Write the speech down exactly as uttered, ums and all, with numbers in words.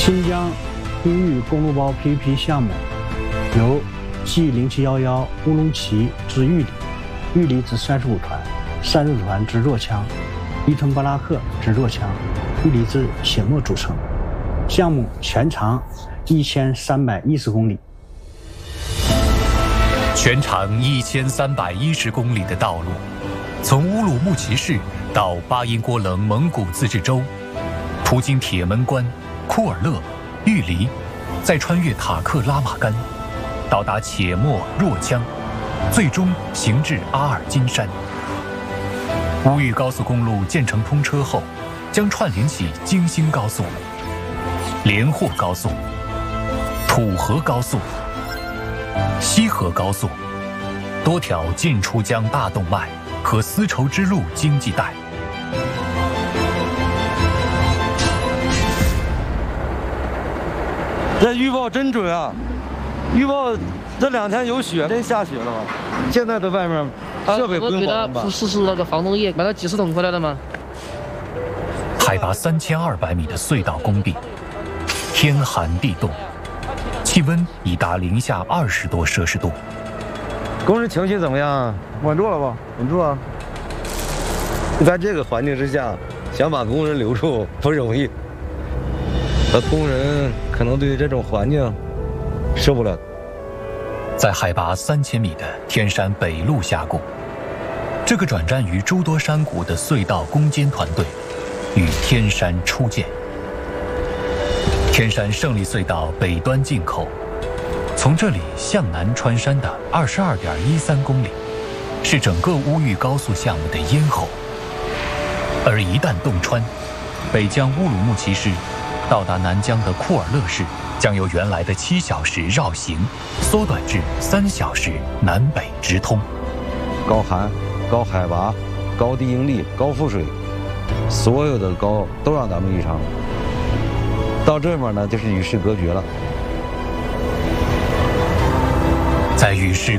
新疆乌玉公路包 P V P 项目由 G 零七一一乌鲁木齐至玉里、玉里至三十五团、三十五团至若羌、伊吞巴拉克至若羌、玉里至血墨组成。项目全长一千三百一十公里。 全长一千三百一十公里的道路，从乌鲁木齐市到巴音郭楞蒙古自治州，途经铁门关、库尔勒、玉里，再穿越塔克拉玛干，到达且末若羌，最终行至阿尔金山。乌玉高速公路建成通车后，将串联起京新高速、连霍高速、土河高速、西河高速多条进出疆大动脉和丝绸之路经济带。 这预报真准啊！预报这两天有雪，真下雪了吧？现在在外面设备不用保了吧？ 试试那个防冻液，买了几十桶回来了吗？ 海拔三千二百米的隧道工地，天寒地冻，气温已达零下二十多摄氏度。 工人情绪怎么样？稳住了吧？稳住啊！在这个环境之下，想把工人留住不容易。和工人可能对这种环境受不了。 在海拔三千米的天山北路峡谷，这个转战于诸多山谷的隧道攻坚团队与天山初见。天山胜利隧道北端进口，从这里向南穿山的二十二点一三公里，是整个乌玉高速项目的咽喉。而一旦洞穿，北疆乌鲁木齐市到达南疆的库尔勒市，将由原来的七小时绕行缩短至三小时南北直通。 高寒、高海拔、高地应力、高富水，所有的高都让咱们遇上了。到这面呢，就是与世隔绝了。 在与世